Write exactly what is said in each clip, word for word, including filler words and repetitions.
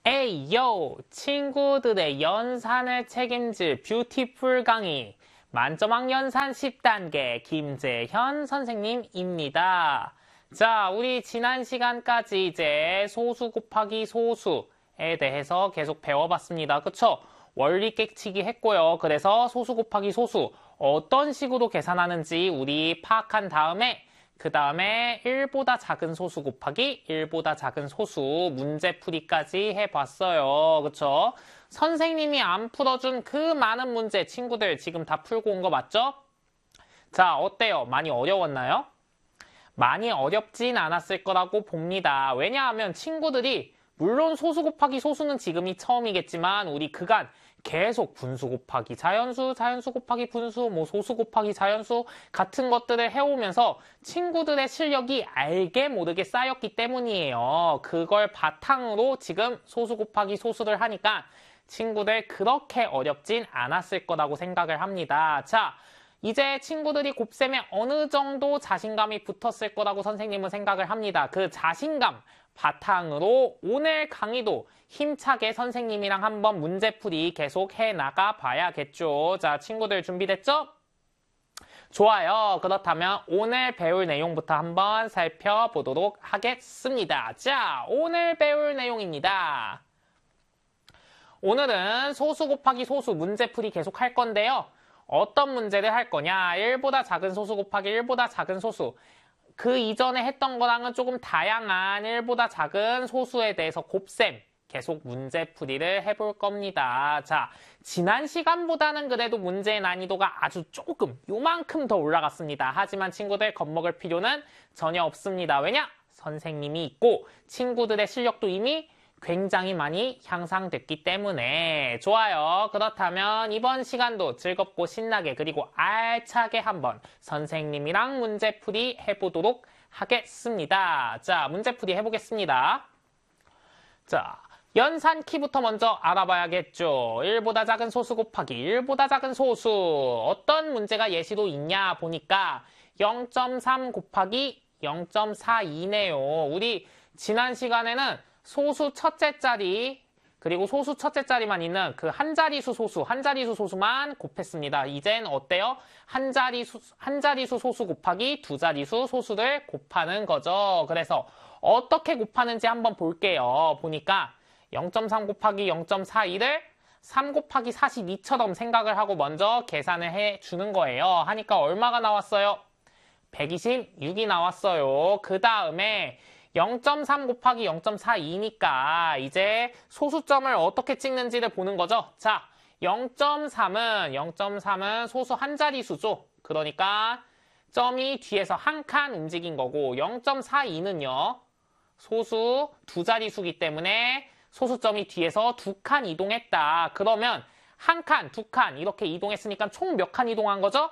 에이요! 친구들의 연산을 책임질 뷰티풀 강의 만점왕 연산 십 단계 김재현 선생님입니다. 자, 우리 지난 시간까지 이제 소수 곱하기 소수에 대해서 계속 배워봤습니다. 그쵸? 원리 깨치기 했고요. 그래서 소수 곱하기 소수 어떤 식으로 계산하는지 우리 파악한 다음에 그 다음에 일보다 작은 소수 곱하기 일보다 작은 소수 문제풀이까지 해봤어요. 그쵸? 선생님이 안 풀어준 그 많은 문제 친구들 지금 다 풀고 온 거 맞죠? 자, 어때요? 많이 어려웠나요? 많이 어렵진 않았을 거라고 봅니다. 왜냐하면 친구들이 물론 소수 곱하기 소수는 지금이 처음이겠지만 우리 그간 계속 분수 곱하기 자연수, 자연수 곱하기 분수, 뭐 소수 곱하기 자연수 같은 것들을 해오면서 친구들의 실력이 알게 모르게 쌓였기 때문이에요. 그걸 바탕으로 지금 소수 곱하기 소수를 하니까 친구들 그렇게 어렵진 않았을 거라고 생각을 합니다. 자, 이제 친구들이 곱셈에 어느 정도 자신감이 붙었을 거라고 선생님은 생각을 합니다. 그 자신감 바탕으로 오늘 강의도 힘차게 선생님이랑 한번 문제풀이 계속 해나가 봐야겠죠. 자, 친구들 준비됐죠? 좋아요. 그렇다면 오늘 배울 내용부터 한번 살펴보도록 하겠습니다. 자, 오늘 배울 내용입니다. 오늘은 소수 곱하기 소수 문제풀이 계속 할 건데요. 어떤 문제를 할 거냐? 일보다 작은 소수 곱하기 일보다 작은 소수. 그 이전에 했던 거랑은 조금 다양한 일보다 작은 소수에 대해서 곱셈 계속 문제풀이를 해볼 겁니다. 자, 지난 시간보다는 그래도 문제의 난이도가 아주 조금 요만큼 더 올라갔습니다. 하지만 친구들 겁먹을 필요는 전혀 없습니다. 왜냐? 선생님이 있고 친구들의 실력도 이미 굉장히 많이 향상됐기 때문에 좋아요. 그렇다면 이번 시간도 즐겁고 신나게 그리고 알차게 한번 선생님이랑 문제풀이 해보도록 하겠습니다. 자, 문제풀이 해보겠습니다. 자, 연산 키부터 먼저 알아봐야겠죠. 일보다 작은 소수 곱하기 일보다 작은 소수 어떤 문제가 예시로 있냐 보니까 영 점 삼 곱하기 영 점 사이네요. 우리 지난 시간에는 소수 첫째 자리 그리고 소수 첫째 자리만 있는 그 한 자리수 소수 한 자리수 소수만 곱했습니다. 이젠 어때요? 한 자리수 한 자리수 소수 곱하기 두 자리수 소수를 곱하는 거죠. 그래서 어떻게 곱하는지 한번 볼게요. 보니까 영 점 삼 곱하기 영 점 사이를 삼 곱하기 사십이처럼 생각을 하고 먼저 계산을 해 주는 거예요. 하니까 얼마가 나왔어요? 백이십육이 나왔어요. 그 다음에 영 점 삼 곱하기 영 점 사이니까 이제 소수점을 어떻게 찍는지를 보는 거죠. 자, 영 점 삼은 영 점 삼은 소수 한 자리수죠. 그러니까 점이 뒤에서 한 칸 움직인 거고 영 점 사이는요. 소수 두 자리수기 때문에 소수점이 뒤에서 두 칸 이동했다. 그러면 한 칸, 두 칸 이렇게 이동했으니까 총 몇 칸 이동한 거죠?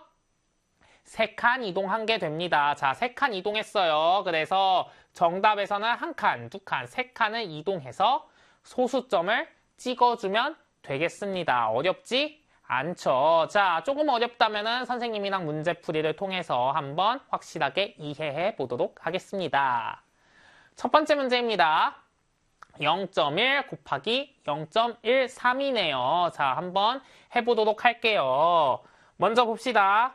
세 칸 이동한 게 됩니다. 자, 세 칸 이동했어요. 그래서 정답에서는 한 칸, 두 칸, 세 칸을 이동해서 소수점을 찍어주면 되겠습니다. 어렵지 않죠? 자, 조금 어렵다면 선생님이랑 문제풀이를 통해서 한번 확실하게 이해해 보도록 하겠습니다. 첫 번째 문제입니다. 영 점 일 곱하기 영 점 일삼이네요. 자, 한번 해보도록 할게요. 먼저 봅시다.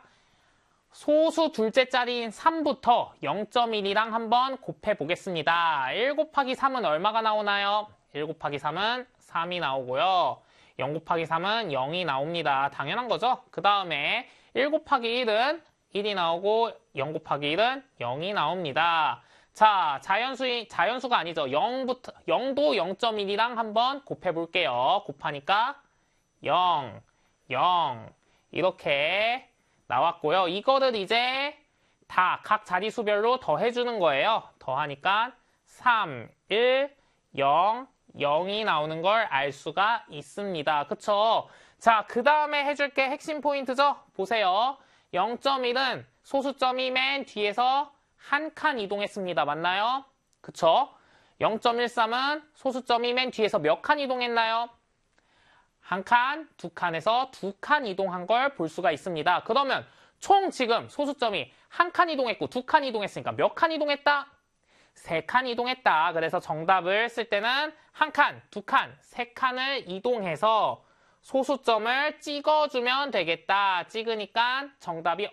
소수 둘째 자리인 삼부터 영 점 일이랑 한번 곱해보겠습니다. 일 곱하기 삼은 얼마가 나오나요? 일 곱하기 삼은 삼이 나오고요. 영 곱하기 삼은 영이 나옵니다. 당연한 거죠? 그 다음에 일 곱하기 일은 일이 나오고 영 곱하기 일은 영이 나옵니다. 자, 자연수, 자연수가 아니죠. 영부터, 영도 영 점 일이랑 한번 곱해볼게요. 곱하니까 영, 영 이렇게 나왔고요. 이거를 이제 다 각 자리수별로 더해주는 거예요. 더하니까 삼, 일, 영, 영이 나오는 걸 알 수가 있습니다. 그쵸? 자, 그 다음에 해줄 게 핵심 포인트죠? 보세요. 영 점 일은 소수점이 맨 뒤에서 한 칸 이동했습니다. 맞나요? 그쵸? 영 점 일삼은 소수점이 맨 뒤에서 몇 칸 이동했나요? 한 칸, 두 칸에서 두 칸 이동한 걸 볼 수가 있습니다. 그러면 총 지금 소수점이 한 칸 이동했고 두 칸 이동했으니까 몇 칸 이동했다? 세 칸 이동했다. 그래서 정답을 쓸 때는 한 칸, 두 칸, 세 칸을 이동해서 소수점을 찍어주면 되겠다. 찍으니까 정답이